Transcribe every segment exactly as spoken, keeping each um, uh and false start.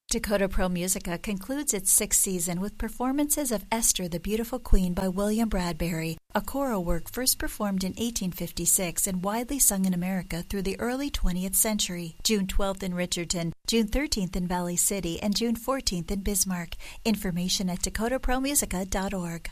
Dakota Pro Musica concludes its sixth season with performances of Esther the Beautiful Queen by William Bradbury, a choral work first performed in eighteen fifty-six and widely sung in America through the early twentieth century. June twelfth in Richardson, June thirteenth in Valley City, and June fourteenth in Bismarck. Information at dakota pro musica dot org.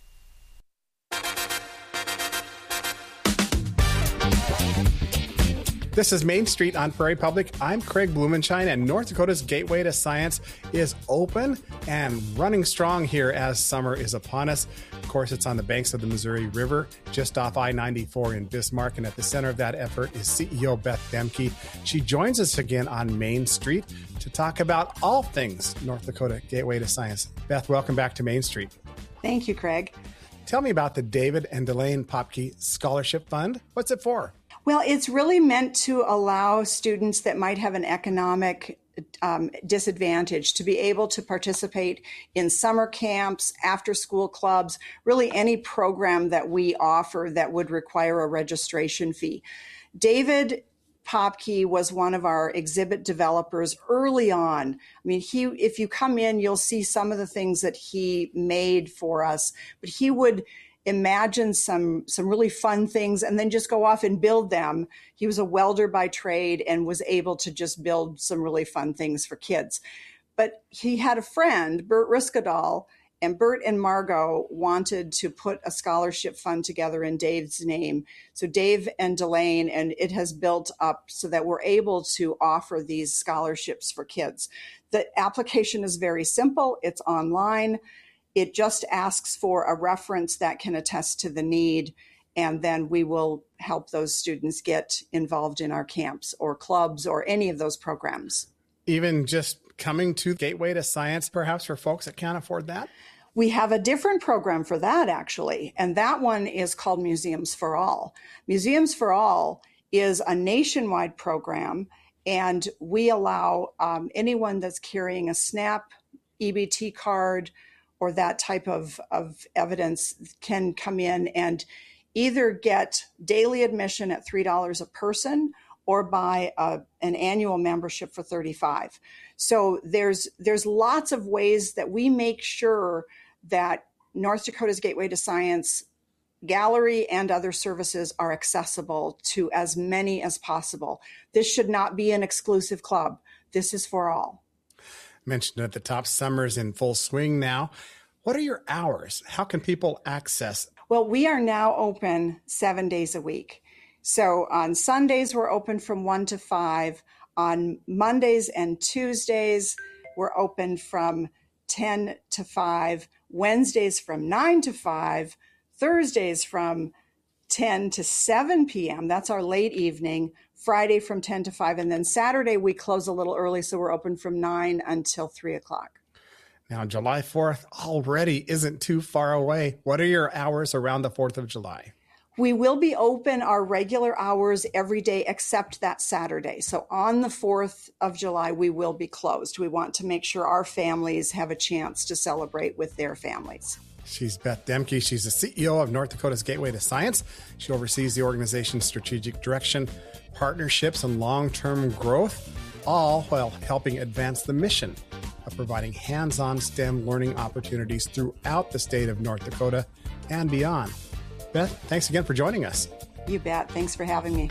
This is Main Street on Prairie Public. I'm Craig Blumenshine, and North Dakota's Gateway to Science is open and running strong here as summer is upon us. Of course, it's on the banks of the Missouri River, just off I ninety-four in Bismarck, and at the center of that effort is C E O Beth Demke. She joins us again on Main Street to talk about all things North Dakota Gateway to Science. Beth, welcome back to Main Street. Thank you, Craig. Tell me about the David and Delane Popke Scholarship Fund. What's it for? Well, it's really meant to allow students that might have an economic um, disadvantage to be able to participate in summer camps, after-school clubs, really any program that we offer that would require a registration fee. David Popke was one of our exhibit developers early on. I mean, he, if you come in, you'll see some of the things that he made for us, but he would imagine some some really fun things and then just go off and build them. He was a welder by trade and was able to just build some really fun things for kids. But he had a friend, Bert Riskadal, and Bert and Margot wanted to put a scholarship fund together in Dave's name. So Dave and Delane, and it has built up so that we're able to offer these scholarships for kids. The application is very simple. It's online. It just asks for a reference that can attest to the need, and then we will help those students get involved in our camps or clubs or any of those programs. Even just coming to Gateway to Science, perhaps for folks that can't afford that? We have a different program for that, actually, and that one is called Museums for All. Museums for All is a nationwide program, and we allow um, anyone that's carrying a SNAP E B T card or that type of, of evidence can come in and either get daily admission at three dollars a person or buy a, an annual membership for thirty-five dollars. So there's there's lots of ways that we make sure that North Dakota's Gateway to Science gallery and other services are accessible to as many as possible. This should not be an exclusive club. This is for all. Mentioned at the top, summer's in full swing now. What are your hours? How can people access? Well, we are now open seven days a week. So on Sundays, we're open from one to five. On Mondays and Tuesdays, we're open from ten to five. Wednesdays from nine to five. Thursdays from ten to seven p.m. That's our late evening. Friday from ten to five. And then Saturday, we close a little early, so we're open from nine until three o'clock. Now, July fourth already isn't too far away. What are your hours around the fourth of July? We will be open our regular hours every day except that Saturday. So on the fourth of July, we will be closed. We want to make sure our families have a chance to celebrate with their families. She's Beth Demke. She's the C E O of North Dakota's Gateway to Science. She oversees the organization's strategic direction, partnerships, and long-term growth, all while helping advance the mission of providing hands-on STEM learning opportunities throughout the state of North Dakota and beyond. Beth, thanks again for joining us. You bet. Thanks for having me.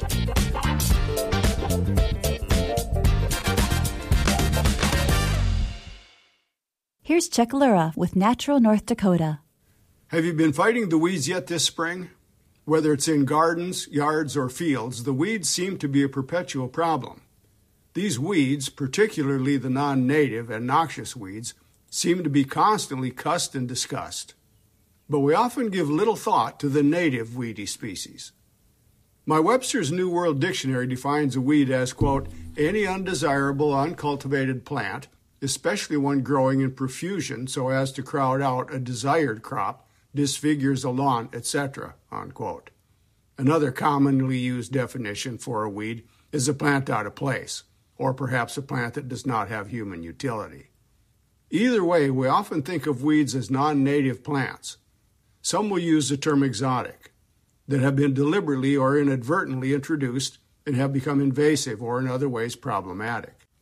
Here's Chuck Lura with Natural North Dakota. Have you been fighting the weeds yet this spring? Whether it's in gardens, yards, or fields, the weeds seem to be a perpetual problem. These weeds, particularly the non-native and noxious weeds, seem to be constantly cussed and discussed. But we often give little thought to the native weedy species. My Webster's New World Dictionary defines a weed as, quote, any undesirable, uncultivated plant, especially one growing in profusion so as to crowd out a desired crop, disfigures a lawn, et cetera, unquote. Another commonly used definition for a weed is a plant out of place, or perhaps a plant that does not have human utility. Either way, we often think of weeds as non-native plants. Some will use the term exotic, that have been deliberately or inadvertently introduced and have become invasive or in other ways problematic.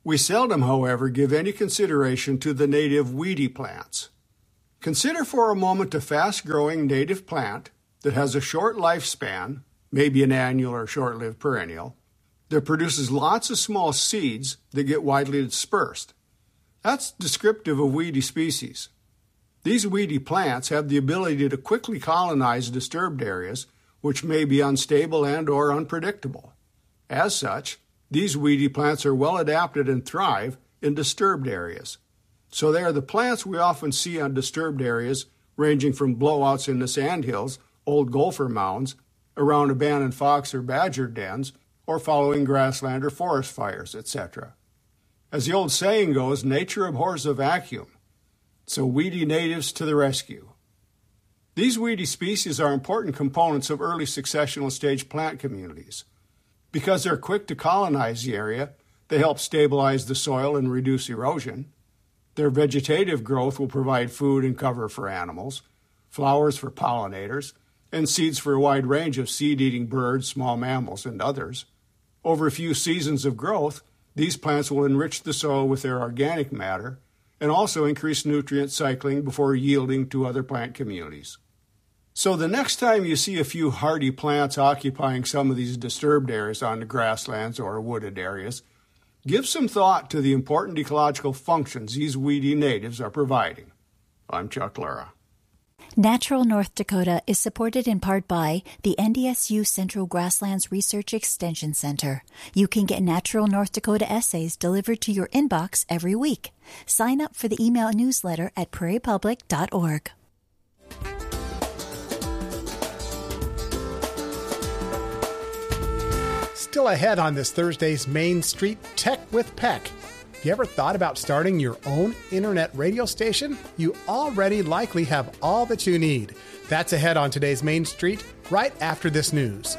We seldom, however, give any consideration to the native weedy plants. Consider for a moment a fast-growing native plant that has a short lifespan, maybe an annual or short-lived perennial, that produces lots of small seeds that get widely dispersed. That's descriptive of weedy species. These weedy plants have the ability to quickly colonize disturbed areas, which may be unstable and or unpredictable. As such, these weedy plants are well adapted and thrive in disturbed areas. So they are the plants we often see on disturbed areas, ranging from blowouts in the sandhills, old gopher mounds, around abandoned fox or badger dens, or following grassland or forest fires, et cetera. As the old saying goes, nature abhors a vacuum. So weedy natives to the rescue. These weedy species are important components of early successional stage plant communities. Because they're quick to colonize the area, they help stabilize the soil and reduce erosion. Their vegetative growth will provide food and cover for animals, flowers for pollinators, and seeds for a wide range of seed-eating birds, small mammals, and others. Over a few seasons of growth, these plants will enrich the soil with their organic matter and also increase nutrient cycling before yielding to other plant communities. So the next time you see a few hardy plants occupying some of these disturbed areas on the grasslands or wooded areas, give some thought to the important ecological functions these weedy natives are providing. I'm Chuck Lara. Natural North Dakota is supported in part by the N D S U Central Grasslands Research Extension Center. You can get Natural North Dakota essays delivered to your inbox every week. Sign up for the email newsletter at prairie public dot org. Still ahead on this Thursday's Main Street Tech with Peck. You ever thought about starting your own internet radio station? You already likely have all that you need. That's ahead on today's Main Street, right after this news.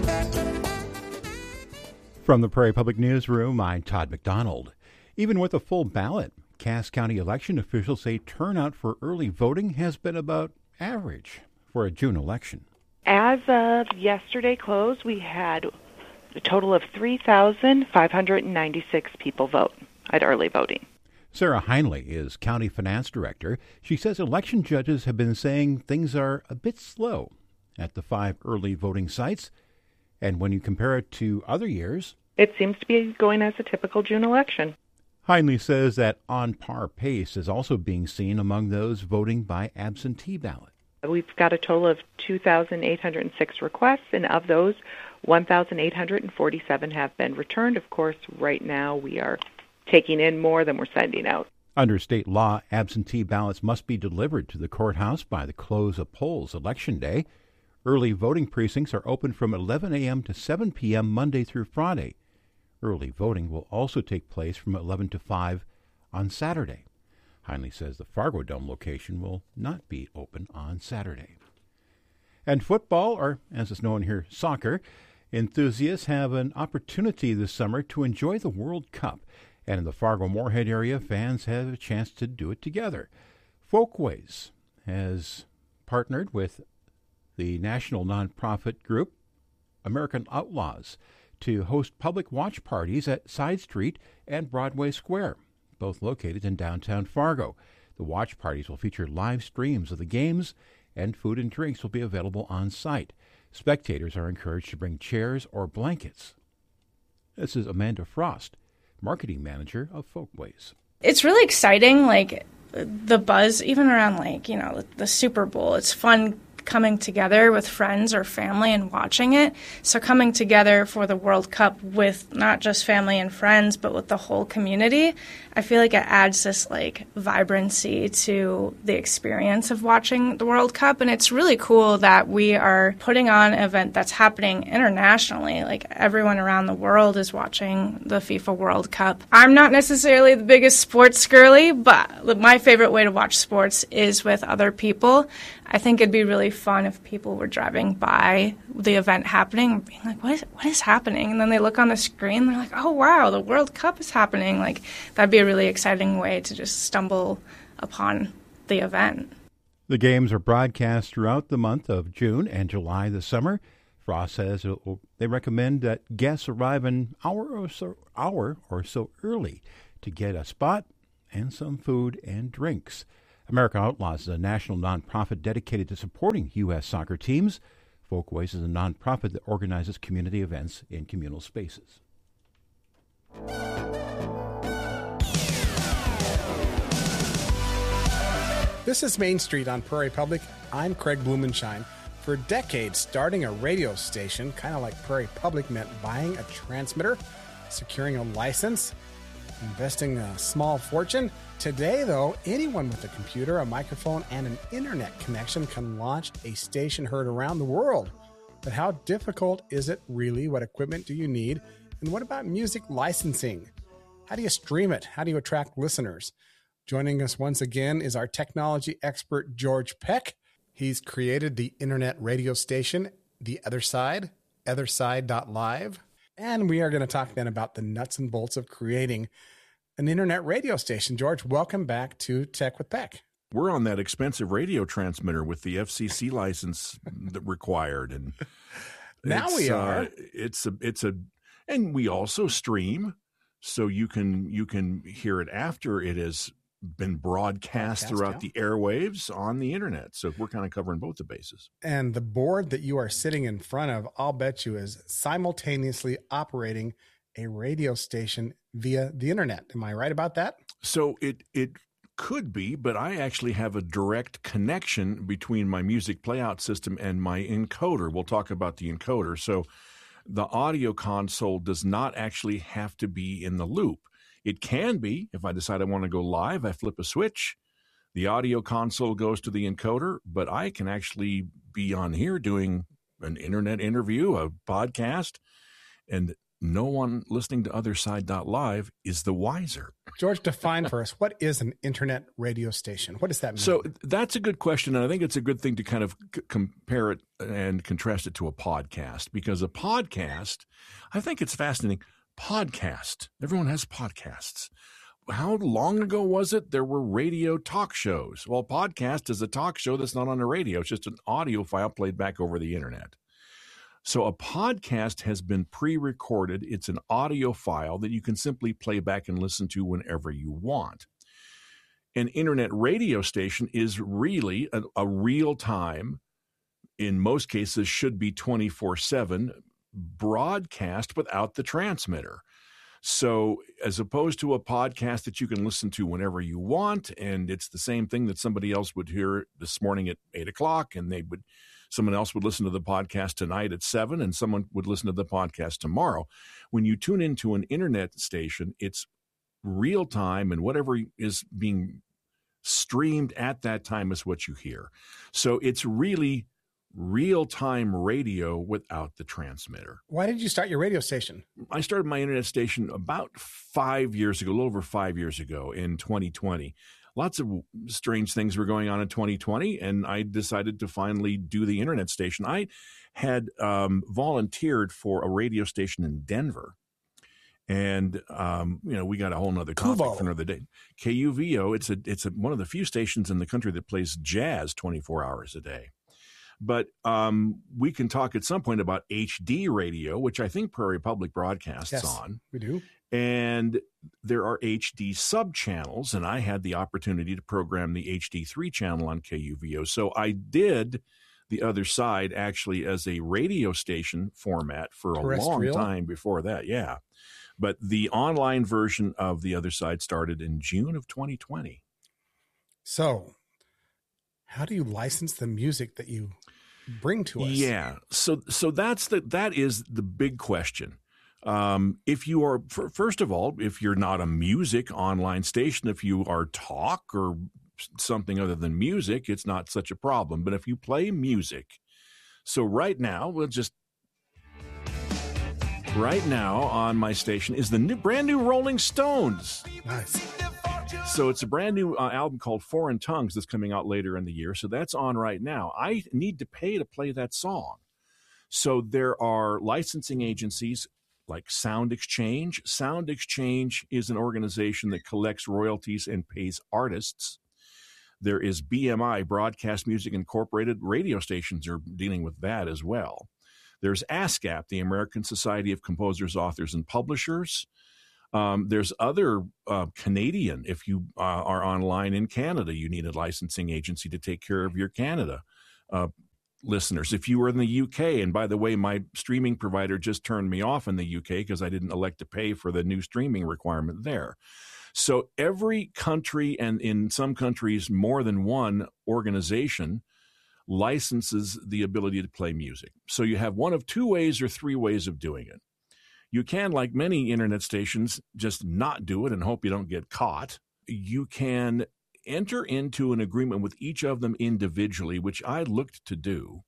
From the Prairie Public Newsroom, I'm Todd McDonald. Even with a full ballot, Cass County election officials say turnout for early voting has been about average for a June election. As of yesterday close, we had a total of three thousand five hundred ninety-six people vote at early voting. Sarah Heinley is County Finance Director. She says election judges have been saying things are a bit slow at the five early voting sites. And when you compare it to other years, it seems to be going as a typical June election. Heinley says that on-par pace is also being seen among those voting by absentee ballot. We've got a total of two thousand eight hundred six requests, and of those, one thousand eight hundred forty-seven have been returned. Of course, right now we are taking in more than we're sending out. Under state law, absentee ballots must be delivered to the courthouse by the close of polls Election Day. Early voting precincts are open from eleven a.m. to seven p.m. Monday through Friday. Early voting will also take place from eleven to five on Saturday. Heinley says the Fargo Dome location will not be open on Saturday. And football, or as it's known here, soccer, enthusiasts have an opportunity this summer to enjoy the World Cup. And in the Fargo-Moorhead area, fans have a chance to do it together. Folkways has partnered with the national nonprofit group American Outlaws to host public watch parties at Side Street and Broadway Square, both located in downtown Fargo. The watch parties will feature live streams of the games, and food and drinks will be available on site. Spectators are encouraged to bring chairs or blankets. This is Amanda Frost, marketing manager of Folkways. It's really exciting, like the buzz, even around like, you know, the Super Bowl. It's fun coming together with friends or family and watching it. So coming together for the World Cup with not just family and friends, but with the whole community, I feel like it adds this like vibrancy to the experience of watching the World Cup. And it's really cool that we are putting on an event that's happening internationally. Like everyone around the world is watching the FIFA World Cup. I'm not necessarily the biggest sports girly, but my favorite way to watch sports is with other people. I think it'd be really fun if people were driving by the event happening and being like, what is, what is happening? And then they look on the screen and they're like, oh, wow, the World Cup is happening. Like, that'd be a really exciting way to just stumble upon the event. The games are broadcast throughout the month of June and July this summer. Frost says they recommend that guests arrive an hour or so, hour or so early to get a spot and some food and drinks. America Outlaws is a national nonprofit dedicated to supporting U S soccer teams. Folkways is a nonprofit that organizes community events in communal spaces. This is Main Street on Prairie Public. I'm Craig Blumenshine. For decades, starting a radio station, kind of like Prairie Public, meant buying a transmitter, securing a license, investing a small fortune. Today, though, anyone with a computer, a microphone, and an internet connection can launch a station heard around the world. But how difficult is it really? What equipment do you need? And what about music licensing? How do you stream it? How do you attract listeners? Joining us once again is our technology expert, George Peck. He's created the internet radio station, The Other Side, otherside dot live. And we are going to talk then about the nuts and bolts of creating an internet radio station. George, welcome back to Tech with Peck. We're on that expensive radio transmitter with the F C C license that required. And now we are. Uh, it's a, it's a, and we also stream, so you can, you can hear it after it has been broadcast, broadcast throughout yeah. the airwaves on the internet. So we're kind of covering both the bases. And the board that you are sitting in front of, I'll bet you, is simultaneously operating a radio station via the internet. Am I right about that? So it it could be, but I actually have a direct connection between my music playout system and my encoder. We'll talk about the encoder. So the audio console does not actually have to be in the loop. It can be. If I decide I want to go live, I flip a switch. The audio console goes to the encoder, but I can actually be on here doing an internet interview, a podcast, and no one listening to otherside dot live is the wiser. George, define for us, what is an internet radio station? What does that mean? So that's a good question, and I think it's a good thing to kind of c- compare it and contrast it to a podcast, because a podcast, I think it's fascinating. Podcast. Everyone has podcasts. How long ago was it there were radio talk shows? Well, podcast is a talk show that's not on the radio. It's just an audio file played back over the internet. So a podcast has been pre-recorded. It's an audio file that you can simply play back and listen to whenever you want. An internet radio station is really a, a real-time, in most cases should be twenty-four seven, broadcast without the transmitter. So as opposed to a podcast that you can listen to whenever you want, and it's the same thing that somebody else would hear this morning at eight o'clock, and they would, someone else would listen to the podcast tonight at seven, and someone would listen to the podcast tomorrow. When you tune into an internet station, it's real time, and whatever is being streamed at that time is what you hear. So it's really real-time radio without the transmitter. Why did you start your radio station? I started my internet station about five years ago, a little over five years ago in twenty twenty. Lots of strange things were going on in twenty twenty, and I decided to finally do the internet station. I had um, volunteered for a radio station in Denver, and um, you know, we got a whole nother topic for another day. K U V O, it's a it's a, one of the few stations in the country that plays jazz twenty-four hours a day. But um, we can talk at some point about H D radio, which I think Prairie Public broadcasts yes, on. We do. And there are H D sub-channels, and I had the opportunity to program the H D three channel on K U V O. So I did The Other Side actually as a radio station format for a long time before that, yeah. But the online version of The Other Side started in June of twenty twenty. So how do you license the music that you bring to us? Yeah. So so that's the that is the big question. Um, if you are, first of all, if you're not a music online station, if you are talk or something other than music, it's not such a problem. But if you play music, so right now, we'll just right now on my station is the new, brand new Rolling Stones. Nice. So it's a brand new uh, album called Foreign Tongues that's coming out later in the year. So that's on right now. I need to pay to play that song. So there are licensing agencies like Sound Exchange. Sound Exchange is an organization that collects royalties and pays artists. There is B M I, Broadcast Music Incorporated. Radio stations are dealing with that as well. There's ASCAP, the American Society of Composers, Authors, and Publishers. Um, there's other uh, Canadian, if you uh, are online in Canada, you need a licensing agency to take care of your Canada uh, listeners. If you were in the U K, and by the way, my streaming provider just turned me off in the U K because I didn't elect to pay for the new streaming requirement there. So every country, and in some countries more than one organization, licenses the ability to play music. So you have one of two ways or three ways of doing it. You can, like many internet stations, just not do it and hope you don't get caught. You can enter into an agreement with each of them individually, which I looked to do.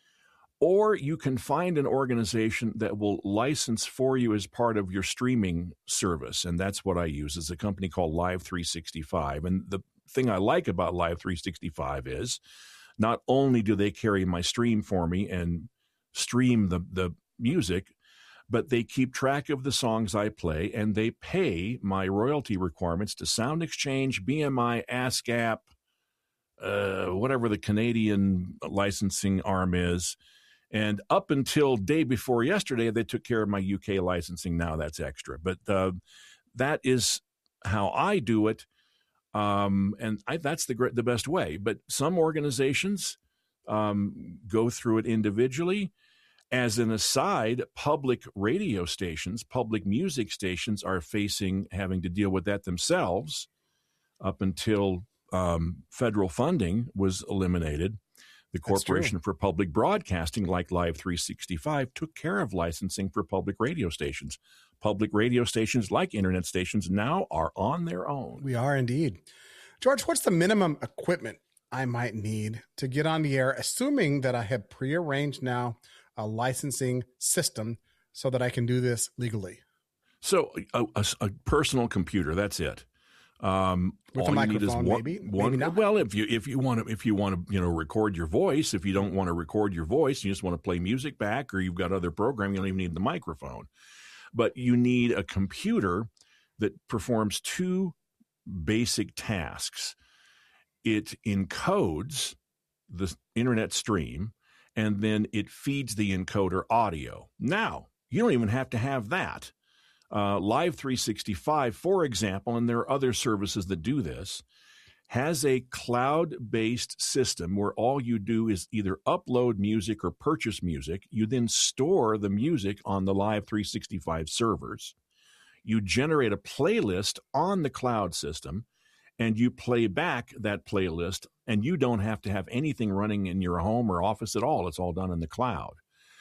Or you can find an organization that will license for you as part of your streaming service. And that's what I use. It's a company called Live three sixty-five. And the thing I like about Live three sixty-five is not only do they carry my stream for me and stream the, the music, but they keep track of the songs I play, and they pay my royalty requirements to Sound Exchange, B M I, ASCAP, uh, whatever the Canadian licensing arm is. And up until day before yesterday, they took care of my U K licensing. Now that's extra. But uh, that is how I do it, um, and I, that's the the best way. But some organizations um, go through it individually. As an aside, public radio stations, public music stations are facing having to deal with that themselves up until um, federal funding was eliminated. The Corporation for Public Broadcasting, like Live three sixty-five, took care of licensing for public radio stations. Public radio stations, like internet stations, now are on their own. We are indeed. George, what's the minimum equipment I might need to get on the air, assuming that I have prearranged now a licensing system so that I can do this legally? So a, a, a personal computer, that's it. Um, With all a you need is microphone, one, maybe? one, Maybe not. Well, if you if you want to if you want to you know record your voice, if you don't want to record your voice, you just want to play music back, or you've got other programming, you don't even need the microphone. But you need a computer that performs two basic tasks. It encodes the internet stream, and then it feeds the encoder audio. Now, you don't even have to have that. Uh, Live three sixty-five, for example, and there are other services that do this, has a cloud-based system where all you do is either upload music or purchase music. You then store the music on the Live three sixty-five servers. You generate a playlist on the cloud system, and you play back that playlist, and you don't have to have anything running in your home or office at all. It's all done in the cloud.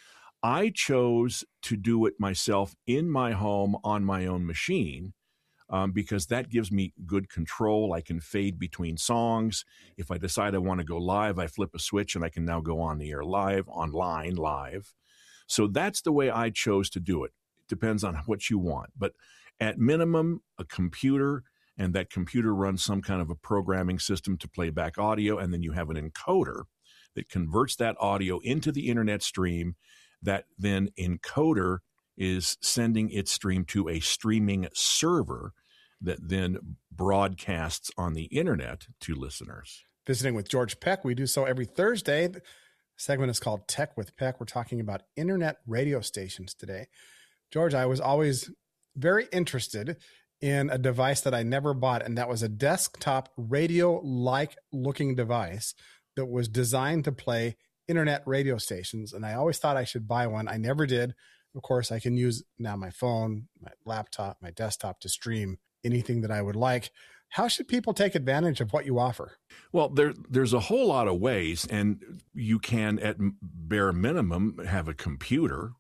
I chose to do it myself in my home on my own machine um, because that gives me good control. I can fade between songs. If I decide I want to go live, I flip a switch and I can now go on the air live, online live. So that's the way I chose to do it. It depends on what you want. But at minimum, a computer, and that computer runs some kind of a programming system to play back audio, and then you have an encoder that converts that audio into the internet stream. That then encoder is sending its stream to a streaming server that then broadcasts on the internet to listeners. Visiting with George Peck, we do so every Thursday. The segment is called Tech with Peck. We're talking about internet radio stations today. George, I was always very interested in a device that I never bought, and that was a desktop radio-like looking device that was designed to play internet radio stations. And I always thought I should buy one. I never did. Of course, I can use now my phone, my laptop, my desktop to stream anything that I would like. How should people take advantage of what you offer? Well, there, there's a whole lot of ways, and you can, at bare minimum, have a computer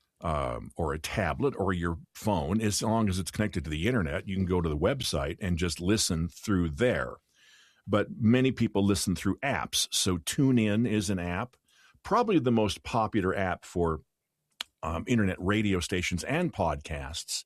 um, or a tablet or your phone. As long as it's connected to the internet, you can go to the website and just listen through there. But many people listen through apps. So TuneIn is an app, probably the most popular app for um, internet radio stations and podcasts.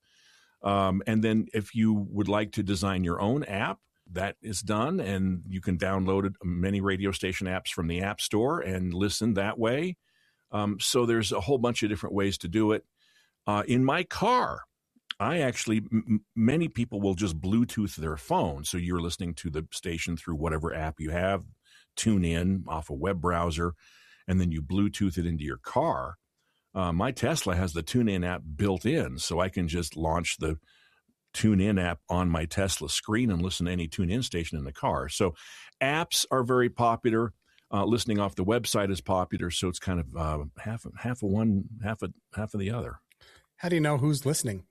Um, and then if you would like to design your own app, that is done, and you can download many radio station apps from the App Store and listen that way. Um, so there's a whole bunch of different ways to do it. Uh, in my car, I actually, m- many people will just Bluetooth their phone. So you're listening to the station through whatever app you have, tune in off a web browser, and then you Bluetooth it into your car. Uh, my Tesla has the TuneIn app built in, so I can just launch the TuneIn app on my Tesla screen and listen to any TuneIn station in the car. So apps are very popular. Uh, listening off the website is popular, so it's kind of uh, half half of one, half of half of the other. How do you know who's listening?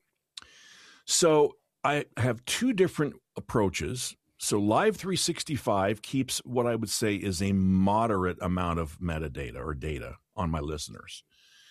So I have two different approaches. So Live three sixty-five keeps what I would say is a moderate amount of metadata or data on my listeners.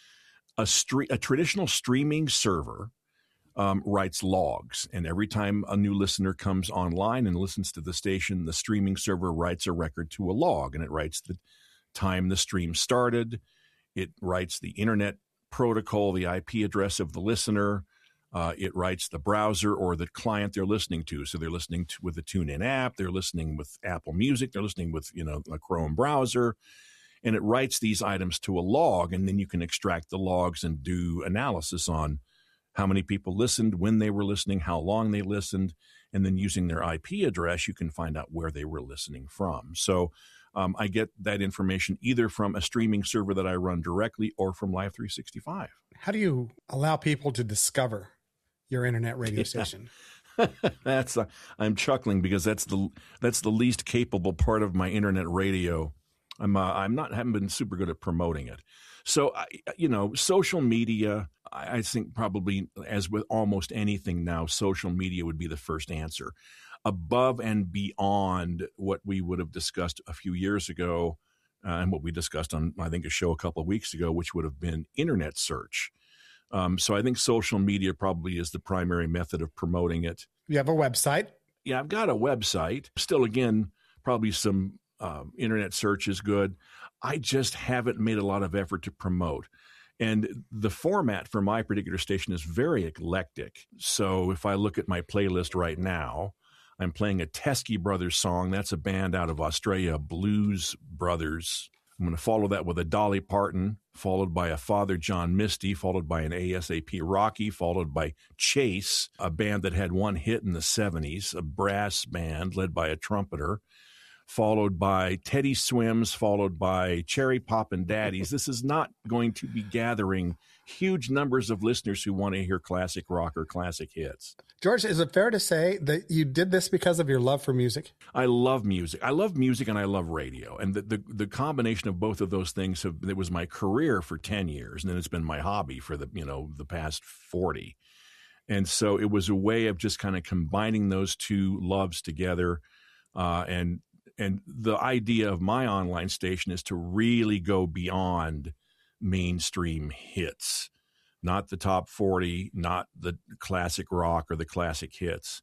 A, stre- a traditional streaming server um, writes logs, and every time a new listener comes online and listens to the station, the streaming server writes a record to a log, and it writes the time the stream started. It writes the internet protocol, the I P address of the listener. Uh, it writes the browser or the client they're listening to. So they're listening to, with the TuneIn app. They're listening with Apple Music. They're listening with, you know, a Chrome browser. And it writes these items to a log, and then you can extract the logs and do analysis on how many people listened, when they were listening, how long they listened, and then using their I P address, you can find out where they were listening from. So um, I get that information either from a streaming server that I run directly or from Live three sixty-five. How do you allow people to discover your internet radio station? that's uh, I'm chuckling because that's the that's the least capable part of my internet radio. I'm uh, I'm not haven't been super good at promoting it. So I, you know, social media. I, I think probably as with almost anything now, social media would be the first answer, above and beyond what we would have discussed a few years ago, uh, and what we discussed on I think a show a couple of weeks ago, which would have been internet search. Um, so I think social media probably is the primary method of promoting it. You have a website? Yeah, I've got a website. Still, again, probably some um, internet search is good. I just haven't made a lot of effort to promote. And the format for my particular station is very eclectic. So if I look at my playlist right now, I'm playing a Teskey Brothers song. That's a band out of Australia, Blues Brothers. I'm going to follow that with a Dolly Parton, followed by a Father John Misty, followed by an ASAP Rocky, followed by Chase, a band that had one hit in the seventies, a brass band led by a trumpeter, followed by Teddy Swims, followed by Cherry Poppin' Daddies. This is not going to be gathering huge numbers of listeners who want to hear classic rock or classic hits. George, is it fair to say that you did this because of your love for music? I love music. I love music and I love radio. And the, the, the combination of both of those things, have, it was my career for ten years, and then it's been my hobby for the, you know, the past forty. And so it was a way of just kind of combining those two loves together. Uh, and And the idea of my online station is to really go beyond mainstream hits, not the top forty, not the classic rock or the classic hits.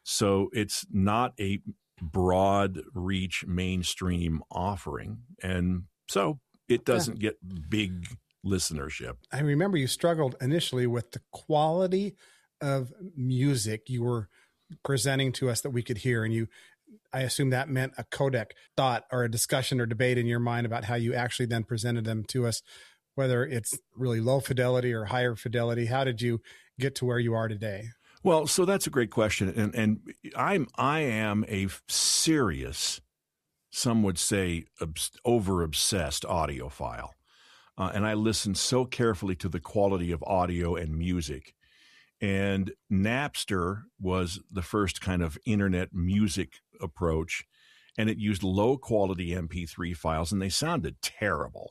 So it's not a broad reach mainstream offering. And so it doesn't yeah. get big listenership. I remember you struggled initially with the quality of music you were presenting to us that we could hear. And you, I assume that meant a codec thought or a discussion or debate in your mind about how you actually then presented them to us, whether it's really low fidelity or higher fidelity. How did you get to where you are today? Well, so that's a great question. And, and I'm, I am a serious, some would say obs- over obsessed audiophile. Uh, and I listen so carefully to the quality of audio and music. And Napster was the first kind of internet music approach, and it used low quality M P three files, and they sounded terrible.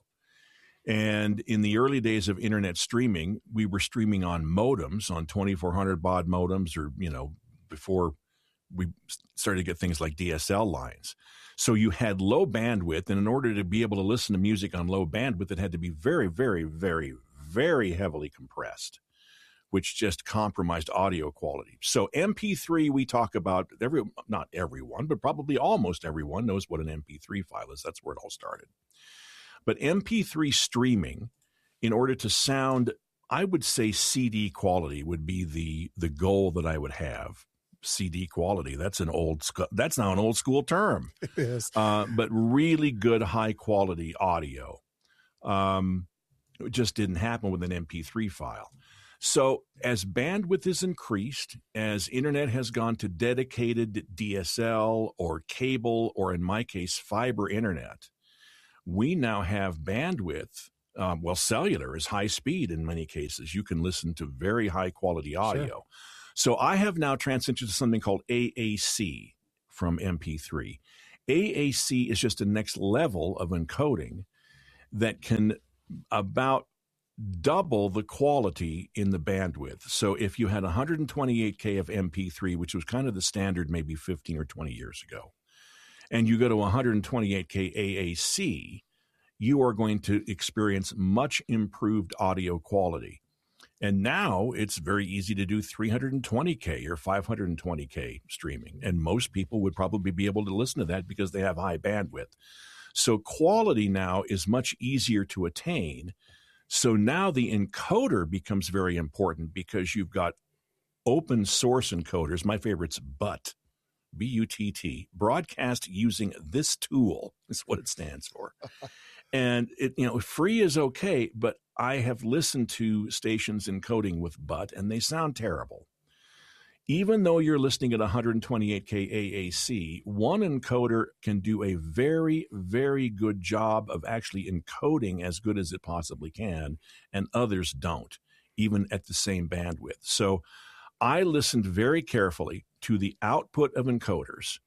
And in the early days of internet streaming, we were streaming on modems, on twenty-four hundred baud modems, or, you know, before we started to get things like D S L lines. So you had low bandwidth, and in order to be able to listen to music on low bandwidth, it had to be very, very, very, very heavily compressed, which just compromised audio quality. So M P three, we talk about, every not everyone, but probably almost everyone knows what an M P three file is. That's where it all started. But M P three streaming, in order to sound, I would say C D quality would be the the goal that I would have. C D quality, that's an old, that's now an old school term. It is. Uh, but really good high quality audio. Um, it just didn't happen with an M P three file. So as bandwidth is increased, as internet has gone to dedicated D S L or cable, or in my case, fiber internet, we now have bandwidth Um, well, cellular is high speed in many cases. You can listen to very high quality audio. Sure. So I have now transitioned to something called A A C from M P three. A A C is just a next level of encoding that can about double the quality in the bandwidth. So if you had one twenty-eight K of M P three, which was kind of the standard maybe fifteen or twenty years ago, and you go to one twenty-eight K A A C, you are going to experience much improved audio quality. And now it's very easy to do three twenty K or five twenty K streaming. And most people would probably be able to listen to that because they have high bandwidth. So quality now is much easier to attain. So now the encoder becomes very important because you've got open source encoders. My favorite's B U T, B U T T, broadcast using this tool is what it stands for. And it, you know, free is okay, but I have listened to stations encoding with B U T and they sound terrible. Even though you're listening at one twenty-eight K A A C, one encoder can do a very, very good job of actually encoding as good as it possibly can, and others don't, even at the same bandwidth. So I listened very carefully to the output of encoders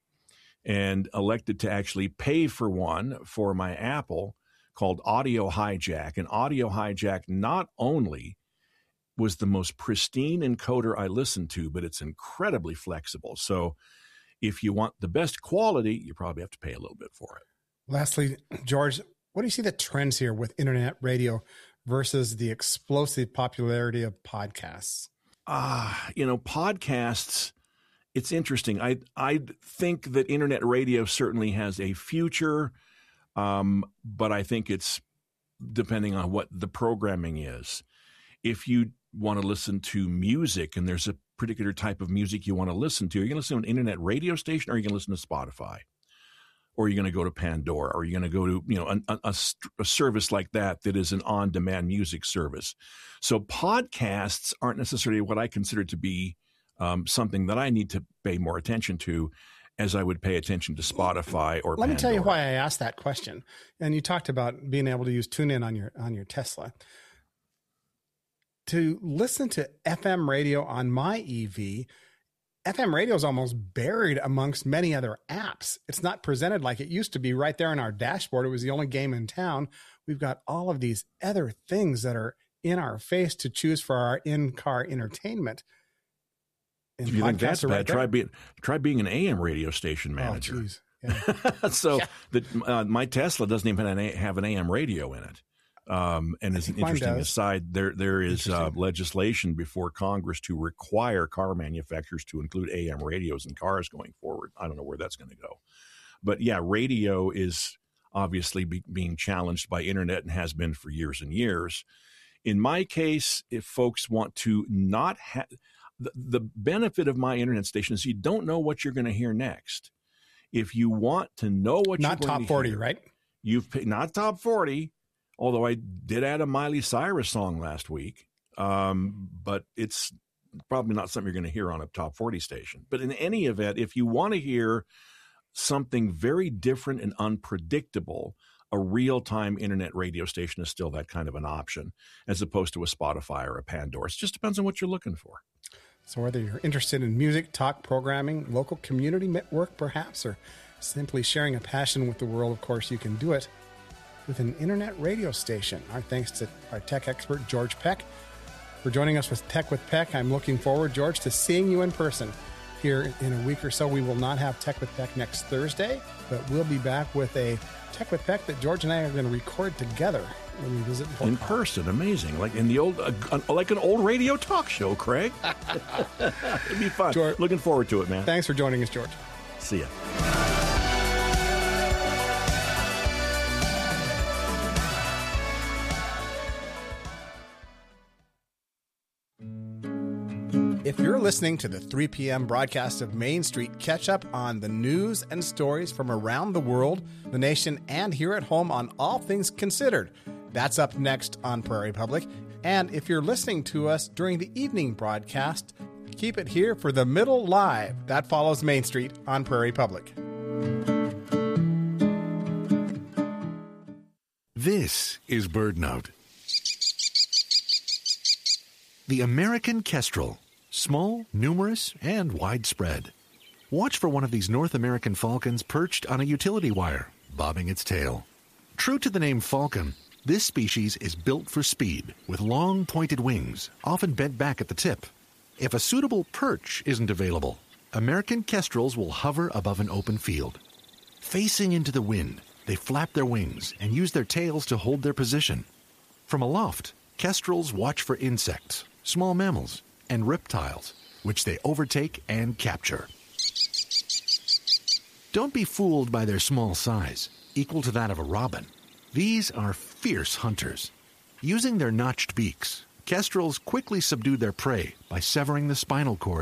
and elected to actually pay for one for my Apple called Audio Hijack. And Audio Hijack not only was the most pristine encoder I listened to, but it's incredibly flexible. So if you want the best quality, you probably have to pay a little bit for it. Lastly, George, what do you see the trends here with internet radio versus the explosive popularity of podcasts? Ah, uh, you know, podcasts, it's interesting. I I think that internet radio certainly has a future, um, but I think it's depending on what the programming is. If you want to listen to music and there's a particular type of music you want to listen to, are you going to listen to an internet radio station or are you going to listen to Spotify? Or are you going to go to Pandora? Or are you going to go to, you know, a, a, a service like that that is an on-demand music service? So podcasts aren't necessarily what I consider to be um, something that I need to pay more attention to as I would pay attention to Spotify or Let Pandora. me tell you why I asked that question. And you talked about being able to use TuneIn on your on your Tesla. To listen to F M radio on my E V, F M radio is almost buried amongst many other apps. It's not presented like it used to be right there in our dashboard. It was the only game in town. We've got all of these other things that are in our face to choose for our in-car entertainment. And if you think that's bad, right try being try being an A M radio station manager. Oh, geez. Yeah. so yeah. the, uh, my Tesla doesn't even have an A M radio in it. Um, and as an interesting aside, there there is uh, legislation before Congress to require car manufacturers to include A M radios in cars going forward. I don't know where that's going to go. But yeah, radio is obviously be, being challenged by internet and has been for years and years. In my case, if folks want to not have the, the benefit of my internet station is you don't know what you're going to hear next. If you want to know what not you're going top to forty, hear, right? You've not top forty. Although I did add a Miley Cyrus song last week, um, but it's probably not something you're going to hear on a top forty station. But in any event, if you want to hear something very different and unpredictable, a real-time internet radio station is still that kind of an option, as opposed to a Spotify or a Pandora. It just depends on what you're looking for. So whether you're interested in music, talk, programming, local community network perhaps, or simply sharing a passion with the world, of course, you can do it with an internet radio station. Our thanks to our tech expert, George Peck, for joining us with Tech with Peck. I'm looking forward, George, to seeing you in person here in a week or so. We will not have Tech with Peck next Thursday, but we'll be back with a Tech with Peck that George and I are going to record together when we visit in person. Amazing, like in the old, uh, like an old radio talk show, Craig. It'd be fun. George, looking forward to it, man. Thanks for joining us, George. See ya. If you're listening to the three p.m. broadcast of Main Street, catch up on the news and stories from around the world, the nation, and here at home on All Things Considered. That's up next on Prairie Public. And if you're listening to us during the evening broadcast, keep it here for the Middle Live. That follows Main Street on Prairie Public. This is BirdNote. The American kestrel. Small, numerous, and widespread. Watch for one of these North American falcons perched on a utility wire, bobbing its tail. True to the name falcon, this species is built for speed, with long pointed wings, often bent back at the tip. If a suitable perch isn't available, American kestrels will hover above an open field. Facing into the wind, they flap their wings and use their tails to hold their position. From aloft, kestrels watch for insects, small mammals, and reptiles, which they overtake and capture. Don't be fooled by their small size, equal to that of a robin. These are fierce hunters. Using their notched beaks, kestrels quickly subdue their prey by severing the spinal cord